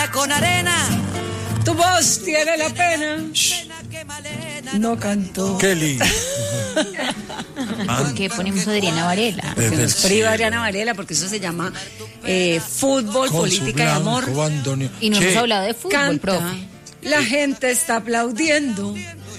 tierra con arena. Tu voz tiene la pena. No cantó. Qué lindo. ¿Por qué ponemos a Adriana Varela? Se nos priva Adriana Varela porque eso se llama fútbol, Con política y amor. Y no Che, hemos hablado de fútbol, Canta. profe. La gente está aplaudiendo.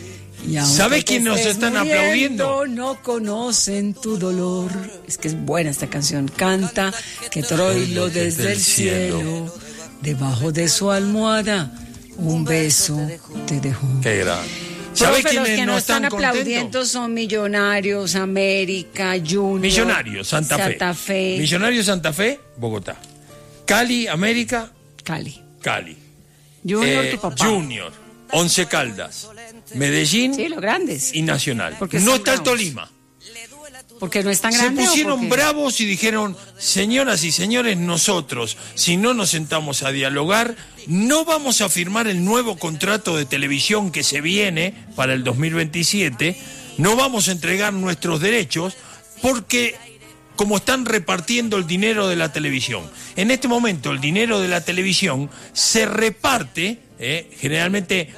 Y aunque ¿Sabe quién te nos estés están muriendo, aplaudiendo? No conocen tu dolor. Es que es buena esta canción. Canta que Troilo desde el cielo, debajo de su almohada, un beso te dejó. Qué grande. ¿Sabe Profe, los quiénes que no no están están aplaudiendo contentos? son Millonarios, América, Junior. Millonarios, Santa Fe. Millonarios, Santa Fe, Bogotá. Cali, América, Cali. Cali. Junior, tu papá. Junior, Once Caldas, Medellín Sí, los grandes. y Nacional. Porque No son está el bravos. Tolima. Porque no es tan Se grande. ¿o pusieron por qué? bravos y dijeron, señoras y señores, nosotros, si no nos sentamos a dialogar, no vamos a firmar el nuevo contrato de televisión que se viene para el 2027, no vamos a entregar nuestros derechos, porque como están repartiendo el dinero de la televisión. En este momento el dinero de la televisión se reparte, generalmente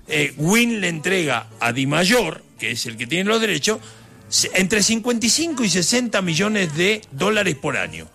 Win le entrega a Dimayor, que es el que tiene los derechos, entre 55 y 60 millones de dólares por año.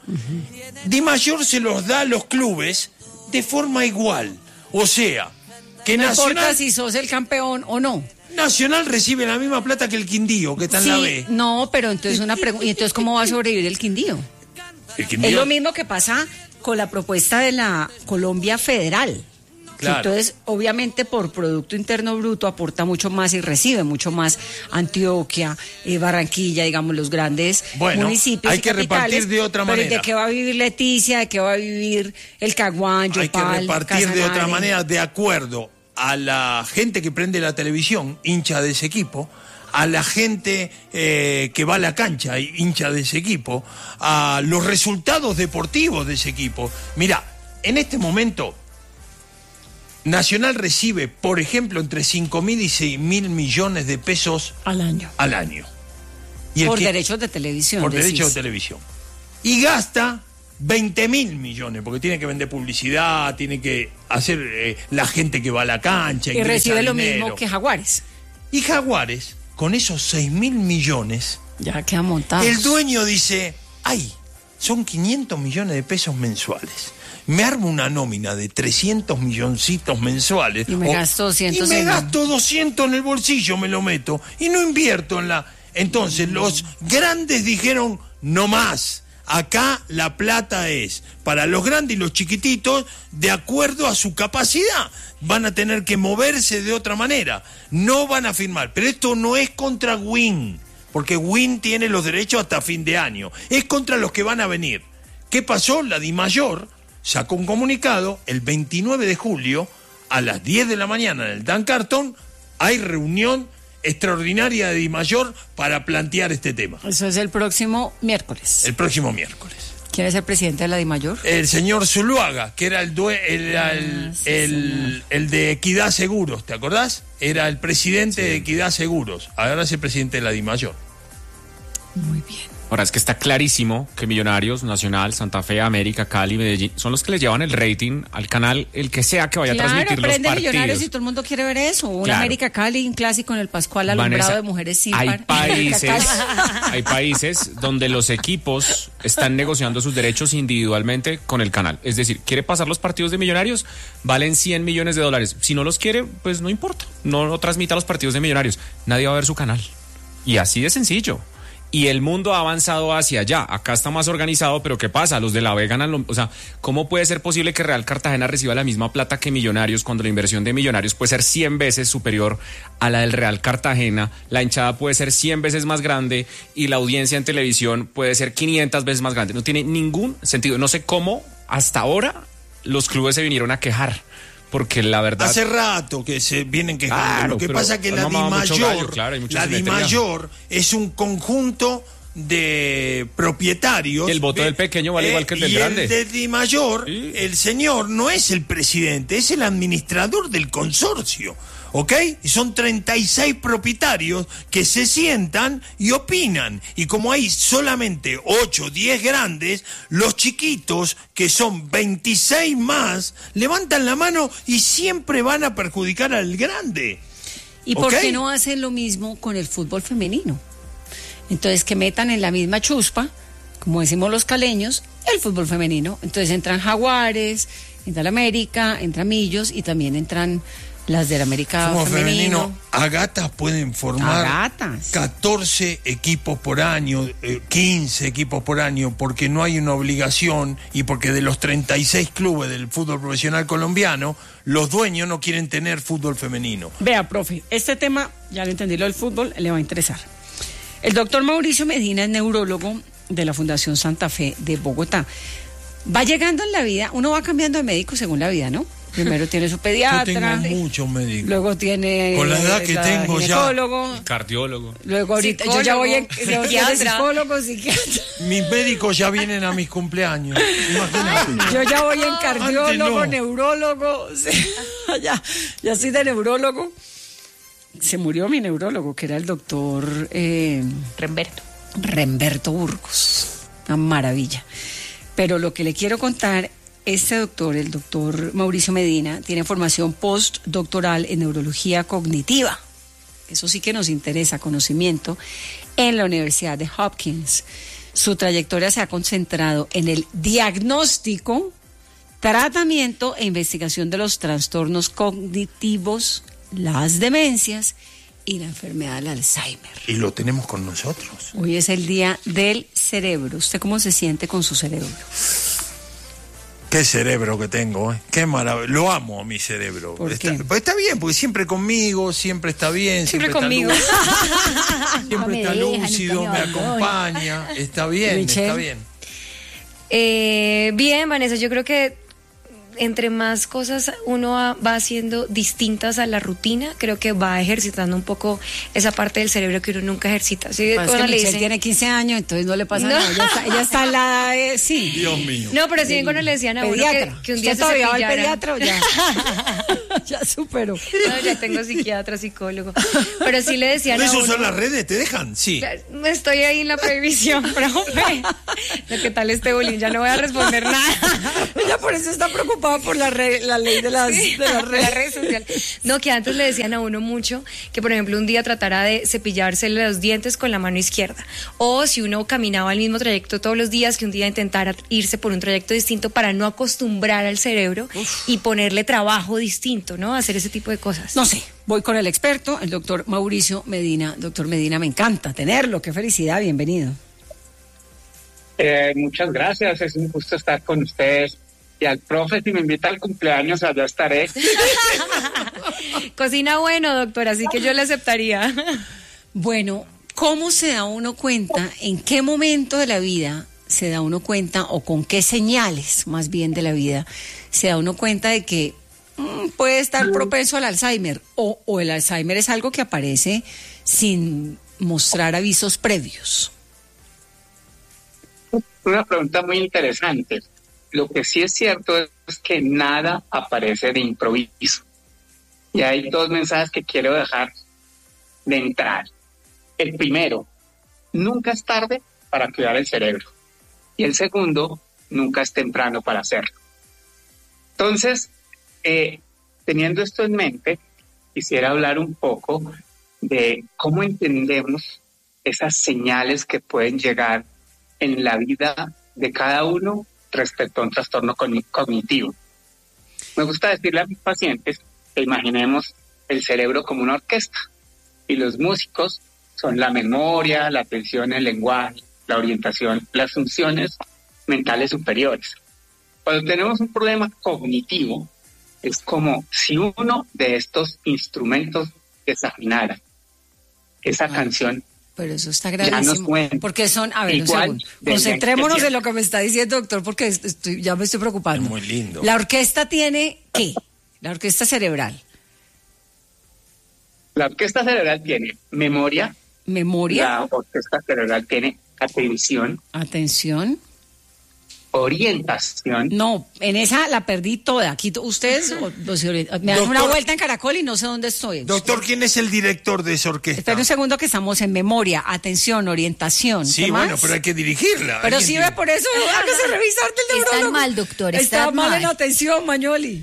Dimayor se los da a los clubes de forma igual. O sea, que No Nacional, importa si sos el campeón o no. Nacional recibe la misma plata que el Quindío, que está en la B. No, pero entonces una pregunta. ¿Y entonces cómo va a sobrevivir el Quindío? El Quindío, Es lo mismo que pasa con la propuesta de la Colombia Federal. Claro. Entonces, obviamente, por Producto Interno Bruto aporta mucho más y recibe mucho más Antioquia, Barranquilla, digamos, los grandes Bueno, municipios. hay y que capitales. repartir de otra Pero manera. ¿de qué va a vivir Leticia? ¿De qué va a vivir el Caguán, hay que Yopal, repartir de otra Casanare? manera, de acuerdo a la gente que prende la televisión, hincha de ese equipo, a la gente que va a la cancha, hincha de ese equipo, a los resultados deportivos de ese equipo. Mira, en este momento Nacional recibe, por ejemplo, entre 5.000 y 6.000 millones de pesos Al año. al año. Y el Por que- derechos de televisión. por decís. derechos de televisión. Y gasta 20.000 millones, porque tiene que vender publicidad, tiene que hacer la gente que va a la cancha. Y ingresa recibe lo dinero. mismo que Jaguares. Y Jaguares, con esos 6.000 millones, Ya queda montado. el dueño dice, ay, son 500 millones de pesos mensuales. Me armo una nómina de 300 milloncitos mensuales. Y me gasto 200 Y me en- gasto 200 en el bolsillo, me lo meto. Y no invierto en la... Entonces, los grandes dijeron, no más. Acá la plata es para los grandes y los chiquititos de acuerdo a su capacidad. Van a tener que moverse de otra manera. No van a firmar. Pero esto no es contra Win, porque Win tiene los derechos hasta fin de año. Es contra los que van a venir. ¿Qué pasó? La Dimayor sacó un comunicado el 29 de julio a las 10 de la mañana en el Dan Carton. Hay reunión extraordinaria de Dimayor para plantear este tema. Eso es el próximo miércoles. El próximo miércoles. ¿Quién es el presidente de la DIMAYOR? El señor Zuluaga, que era el de Equidad Seguros, ¿te acordás? Era el presidente de Equidad Seguros. Ahora es el presidente de la DIMAYOR. Muy bien. Ahora es que está clarísimo que Millonarios, Nacional, Santa Fe, América, Cali, Medellín son los que le llevan el rating al canal, el que sea que vaya a transmitir los prende partidos. Millonarios y todo el mundo quiere ver eso. Un Claro. América Cali, un clásico en el Pascual alumbrado Vanessa, de mujeres sin hay par. hay países donde los equipos están negociando sus derechos individualmente con el canal. Es decir, quiere pasar los partidos de Millonarios, valen 100 millones de dólares. Si no los quiere, pues no importa. No transmita los partidos de Millonarios. Nadie va a ver su canal. Y así de sencillo. Y el mundo ha avanzado hacia allá. Acá está más organizado, pero ¿qué pasa? Los de la B ganan o sea, ¿cómo puede ser posible que Real Cartagena reciba la misma plata que Millonarios cuando la inversión de Millonarios puede ser 100 veces superior a la del Real Cartagena? La hinchada puede ser 100 veces más grande y la audiencia en televisión puede ser 500 veces más grande. No tiene ningún sentido. No sé cómo hasta ahora los clubes se vinieron a quejar. Porque la verdad... Hace rato que se vienen quejando. Claro, Lo que pero pasa es que han la mamado mucho gallo, DIMAYOR, claro, hay mucha la simetría. DIMAYOR es un conjunto de propietarios. El voto del pequeño vale igual que el del grande. El de Di Mayor, sí. El señor no es el presidente, es el administrador del consorcio. ¿Ok? Y son 36 propietarios que se sientan y opinan. Y como hay solamente 8 o 10 grandes, los chiquitos, que son 26 más, levantan la mano y siempre van a perjudicar al grande. ¿Y por qué no hacen lo mismo con el fútbol femenino? Entonces, que metan en la misma chuspa, como decimos los caleños, el fútbol femenino. Entonces entran Jaguares, entra la América, entra Millos y también entran las del América femenino. Agatas pueden formar 14 equipos por año, 15 equipos por año, porque no hay una obligación y porque de los 36 clubes del fútbol profesional colombiano, los dueños no quieren tener fútbol femenino. Vea, profe, este tema, ya lo entendí, lo del fútbol, le va a interesar. El doctor Mauricio Medina es neurólogo de la Fundación Santa Fe de Bogotá. Va llegando en la vida, uno va cambiando de médico según la vida, ¿no? Primero tiene su pediatra. Yo tengo muchos médicos. Luego tiene. Con la edad que tengo ginecólogo, ya. Cardiólogo. Luego ahorita yo ya voy en psicólogo, psiquiatra. Mis médicos ya vienen a mis cumpleaños. Imagínate. Yo ya voy en cardiólogo, neurólogo. O sea, ya soy de neurólogo. Se murió mi neurólogo, que era el doctor Remberto Burgos. Una maravilla. Pero lo que le quiero contar. Este doctor, el doctor Mauricio Medina, tiene formación postdoctoral en neurología cognitiva. Eso sí que nos interesa, conocimiento, en la Universidad de Hopkins. Su trayectoria se ha concentrado en el diagnóstico, tratamiento e investigación de los trastornos cognitivos, las demencias y la enfermedad del Alzheimer. Y lo tenemos con nosotros. Hoy es el Día del Cerebro. ¿Usted cómo se siente con su cerebro? Qué cerebro que tengo, ¿eh? Qué maravilla. Lo amo a mi cerebro. ¿Por qué? Pues está bien, porque siempre conmigo, siempre está bien. Siempre conmigo. Siempre está lúcido, me acompaña. Está bien, Michelle. está bien. Bien, Vanessa, yo creo que entre más cosas uno va haciendo distintas a la rutina, creo que va ejercitando un poco esa parte del cerebro que uno nunca ejercita. ¿Sí? Pues que Michelle tiene 15 años, entonces no le pasa nada. Ella está en la edad sí. Dios mío. No, pero si bien cuando le decían a pediatra. Uno que un día ¿Usted se todavía va al cepillara. pediatra o ya? Ya supero. No, ya tengo psiquiatra, psicólogo. Pero sí le decían ¿Eso a uno. son las redes? ¿Te dejan? Sí. Estoy ahí en la prohibición, profe. ¿Qué tal este bullying? Ya no voy a responder nada. Ella por eso está preocupada por la ley de las redes sociales. No, que antes le decían a uno mucho que, por ejemplo, un día tratara de cepillarse los dientes con la mano izquierda. O si uno caminaba el mismo trayecto todos los días, que un día intentara irse por un trayecto distinto para no acostumbrar al cerebro y ponerle trabajo distinto, ¿no? Hacer ese tipo de cosas. No sé, voy con el experto, el doctor Mauricio Medina. Doctor Medina, me encanta tenerlo. Qué felicidad, bienvenido. Muchas gracias, es un gusto estar con ustedes. Y al profe, si me invita al cumpleaños, allá estaré. Cocina bueno, doctor, así que yo le aceptaría. Bueno, ¿cómo se da uno cuenta, en qué momento de la vida se da uno cuenta, o con qué señales más bien de la vida, se da uno cuenta de que puede estar propenso al Alzheimer, o el Alzheimer es algo que aparece sin mostrar avisos previos? Una pregunta muy interesante. Lo que sí es cierto es que nada aparece de improviso. Y hay dos mensajes que quiero dejar de entrar. El primero, nunca es tarde para cuidar el cerebro. Y el segundo, nunca es temprano para hacerlo. Entonces, teniendo esto en mente, quisiera hablar un poco de cómo entendemos esas señales que pueden llegar en la vida de cada uno respecto a un trastorno cognitivo. Me gusta decirle a mis pacientes que imaginemos el cerebro como una orquesta y los músicos son la memoria, la atención, el lenguaje, la orientación, las funciones mentales superiores. Cuando tenemos un problema cognitivo, es como si uno de estos instrumentos desafinara. Esa canción. Pero eso está gravísimo. Porque son, a ver, un segundo. Concentrémonos en lo que me está diciendo, doctor, porque ya me estoy preocupando. Es muy lindo. ¿La orquesta tiene qué? La orquesta cerebral. La orquesta cerebral tiene memoria. Memoria. La orquesta cerebral tiene atención, orientación. No, en esa la perdí toda. Aquí ustedes me dan una vuelta en Caracol y no sé dónde estoy. Doctor, ¿quién es el director de esa orquesta? Espera un segundo que estamos en memoria, atención, orientación. Sí, ¿Qué bueno, más? pero hay que dirigirla. Pero sí ve por eso, hágase revisar del neurólogo. Están mal, doctor. Está mal en atención, Mañoli.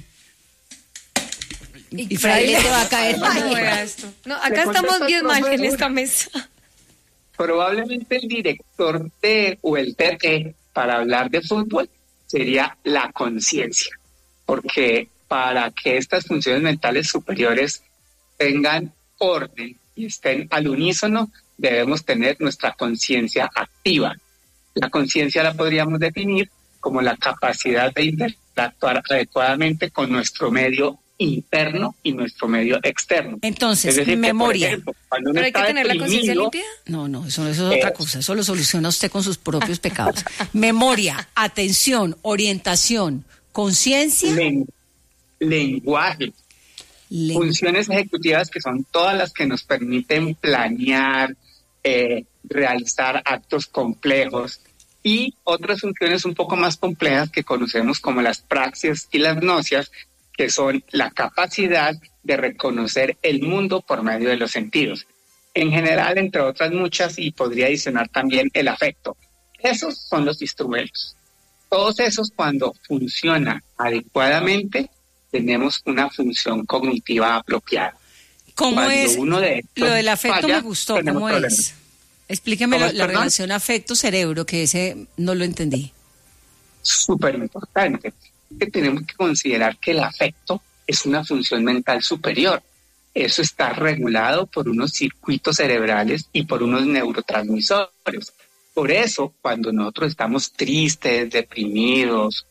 Y Fraile te va a caer. No, vea esto. No, acá estamos bien mal en esta mesa. Probablemente el director o el TT para hablar de fútbol sería la conciencia, porque para que estas funciones mentales superiores tengan orden y estén al unísono, debemos tener nuestra conciencia activa. La conciencia la podríamos definir como la capacidad de interactuar adecuadamente con nuestro medio interno y nuestro medio externo. Entonces, Es decir, memoria. por ejemplo, cuando uno ¿Pero hay que está tener la conciencia deprimido, limpia? No, eso es otra cosa. Eso lo soluciona usted con sus propios pecados. Memoria, atención, orientación, conciencia. lenguaje, funciones ejecutivas que son todas las que nos permiten planear, realizar actos complejos, y otras funciones un poco más complejas que conocemos como las praxias y las gnosias, que son la capacidad de reconocer el mundo por medio de los sentidos. En general, entre otras muchas, y podría adicionar también el afecto. Esos son los instrumentos. Todos esos, cuando funcionan adecuadamente, tenemos una función cognitiva apropiada. ¿Cómo Cuando es? uno de estos Lo del afecto falla, me gustó. tenemos ¿Cómo problemas. es? Explíqueme ¿Cómo la es, perdón? relación afecto-cerebro, que ese no lo entendí. Súper importante, que tenemos que considerar que el afecto es una función mental superior. Eso está regulado por unos circuitos cerebrales y por unos neurotransmisores. Por eso, cuando nosotros estamos tristes, deprimidos,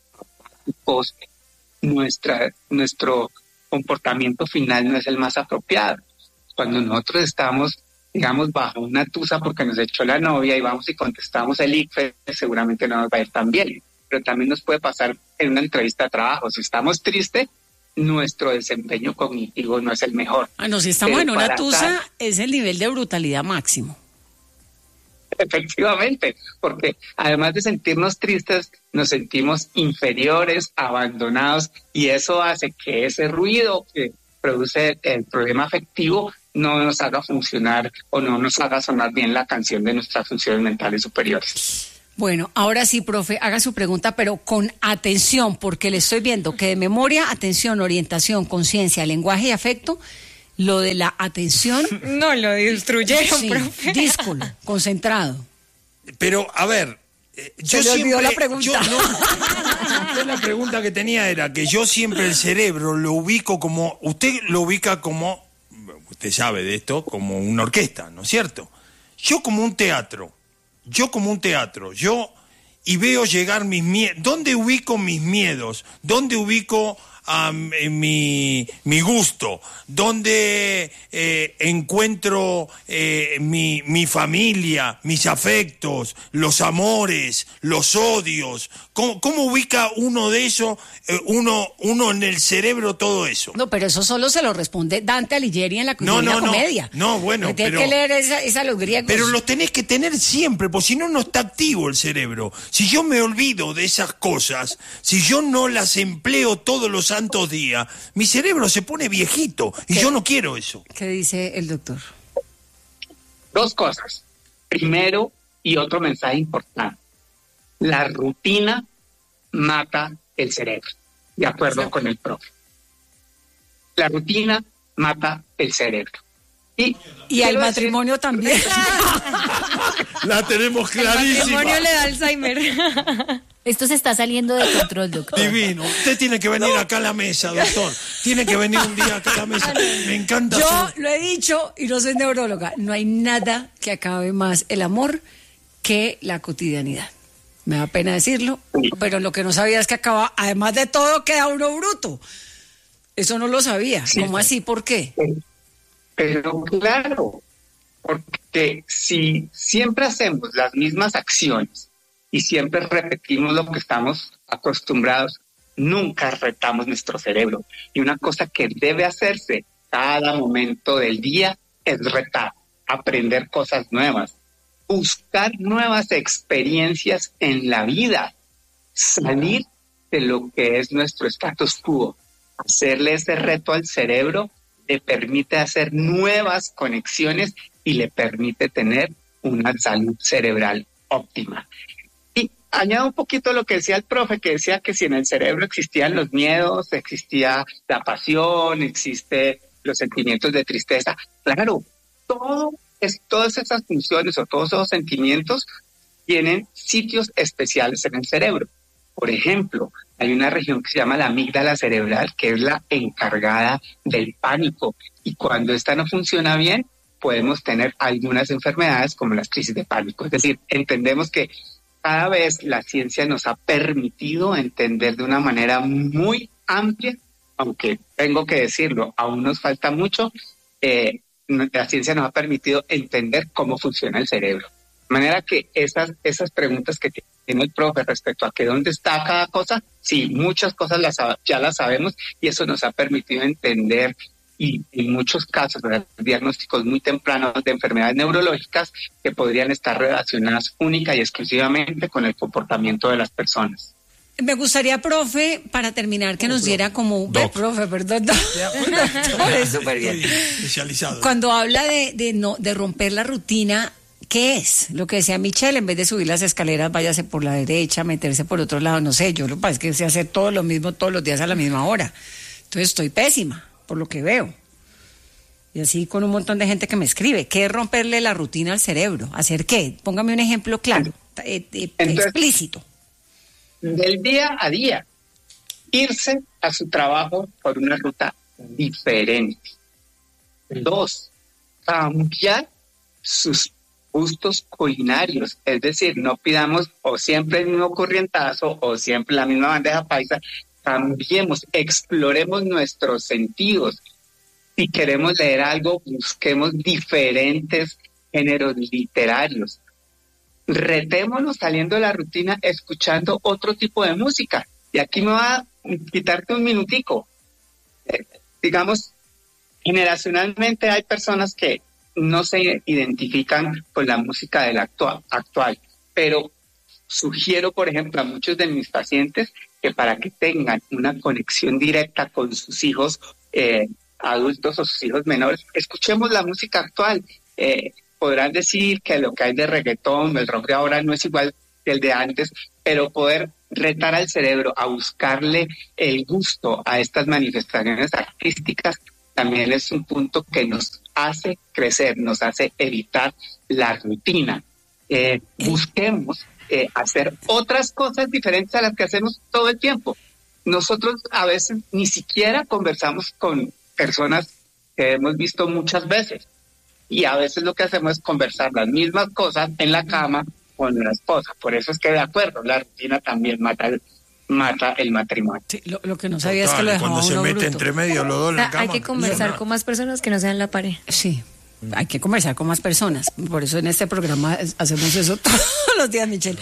nuestro comportamiento final no es el más apropiado. Cuando nosotros estamos, digamos, bajo una tusa porque nos echó la novia y vamos y contestamos el ICFES, seguramente no nos va a ir tan bien. Pero también nos puede pasar en una entrevista de trabajo. Si estamos tristes, nuestro desempeño cognitivo no es el mejor. No, si estamos Pero en una para tusa, es el nivel de brutalidad máximo. Efectivamente, porque además de sentirnos tristes, nos sentimos inferiores, abandonados, y eso hace que ese ruido que produce el problema afectivo no nos haga funcionar o no nos haga sonar bien la canción de nuestras funciones mentales superiores. Bueno, ahora sí, profe, haga su pregunta, pero con atención, porque le estoy viendo que de memoria, atención, orientación, conciencia, lenguaje y afecto, lo de la atención... No, lo destruyeron, Sí, profe. díscolo, concentrado. Pero, a ver, yo Se le olvidó siempre... la pregunta. Yo la pregunta que tenía era que yo siempre el cerebro lo ubico como... Usted lo ubica como... Usted sabe de esto, como una orquesta, ¿no es cierto? Yo como un teatro. Y veo llegar mis miedos. ¿Dónde ubico mis miedos? ¿Dónde ubico mi gusto? ¿Dónde encuentro mi familia, mis afectos, los amores, los odios? ¿Cómo ubica uno de esos, uno en el cerebro todo eso? No, pero eso solo se lo responde Dante Alighieri en la Divina Comedia. No, bueno, tiene pero... que leer esa los griegos. Pero los tenés que tener siempre, porque si no, no está activo el cerebro. Si yo me olvido de esas cosas, si yo no las empleo todos los santos días, mi cerebro se pone viejito y yo no quiero eso. ¿Qué dice el doctor? Dos cosas. Primero, y otro mensaje importante, la rutina mata el cerebro, de acuerdo con el profe. La rutina mata el cerebro. Y al matrimonio también. La tenemos El clarísima. matrimonio le da Alzheimer. Esto se está saliendo de control, doctor. Divino. Usted tiene que venir acá a la mesa, doctor. Tiene que venir un día acá a la mesa. Me encanta. Yo lo he dicho y no soy neuróloga. No hay nada que acabe más el amor que la cotidianidad. Me da pena decirlo, pero lo que no sabía es que acaba, además de todo, queda uno bruto. Eso no lo sabía. Sí. ¿Cómo así? ¿Por qué? Pero claro, porque si siempre hacemos las mismas acciones y siempre repetimos lo que estamos acostumbrados, nunca retamos nuestro cerebro. Y una cosa que debe hacerse cada momento del día es retar, aprender cosas nuevas. buscar nuevas experiencias en la vida, salir de lo que es nuestro status quo, hacerle ese reto al cerebro le permite hacer nuevas conexiones y le permite tener una salud cerebral óptima. Y añado un poquito lo que decía el profe, que decía que si en el cerebro existían los miedos, existía la pasión, existe los sentimientos de tristeza. Claro, todas esas funciones o todos esos sentimientos tienen sitios especiales en el cerebro. Por ejemplo, hay una región que se llama la amígdala cerebral, que es la encargada del pánico. Y cuando esta no funciona bien, podemos tener algunas enfermedades como las crisis de pánico. Es decir, entendemos que cada vez la ciencia nos ha permitido entender de una manera muy amplia, aunque tengo que decirlo, aún nos falta mucho, la ciencia nos ha permitido entender cómo funciona el cerebro. De manera que esas preguntas que tiene el profe respecto a que dónde está cada cosa, sí, muchas cosas ya las sabemos y eso nos ha permitido entender y en muchos casos diagnósticos muy tempranos de enfermedades neurológicas que podrían estar relacionadas única y exclusivamente con el comportamiento de las personas. Me gustaría, profe, para terminar, que nos diera como... profe, perdón. Es súper bien. Especializado. Cuando habla de romper la rutina, ¿qué es? Lo que decía Michelle, en vez de subir las escaleras, váyase por la derecha, meterse por otro lado, no sé, yo lo que pasa es que sé hacer todo lo mismo todos los días a la misma hora. Entonces estoy pésima, por lo que veo. Y así con un montón de gente que me escribe. ¿Qué es romperle la rutina al cerebro? ¿Hacer qué? Póngame un ejemplo claro, explícito. Del día a día, irse a su trabajo por una ruta diferente. 2, cambiar sus gustos culinarios, es decir, no pidamos o siempre el mismo corrientazo o siempre la misma bandeja paisa, cambiemos, exploremos nuestros sentidos. Si queremos leer algo, busquemos diferentes géneros literarios. Retémonos saliendo de la rutina escuchando otro tipo de música. Y aquí me va a quitarte un minutico. Digamos, generacionalmente hay personas que no se identifican con la música del actual, pero sugiero, por ejemplo, a muchos de mis pacientes que para que tengan una conexión directa con sus hijos adultos o sus hijos menores, escuchemos la música actual. Podrán decir que lo que hay de reggaetón, el rock de ahora no es igual que el de antes, pero poder retar al cerebro a buscarle el gusto a estas manifestaciones artísticas también es un punto que nos hace crecer, nos hace evitar la rutina. Busquemos hacer otras cosas diferentes a las que hacemos todo el tiempo. Nosotros a veces ni siquiera conversamos con personas que hemos visto muchas veces. Y a veces lo que hacemos es conversar las mismas cosas en la cama con la esposa. Por eso es que, de acuerdo, la rutina también mata el matrimonio. Sí, lo que no sabía es que lo dejaba cuando se uno mete bruto. entre medio los dos en la cama. Hay que conversar con más personas que no sean la pareja. Sí, hay que conversar con más personas. Por eso en este programa hacemos eso todos los días, Michelle.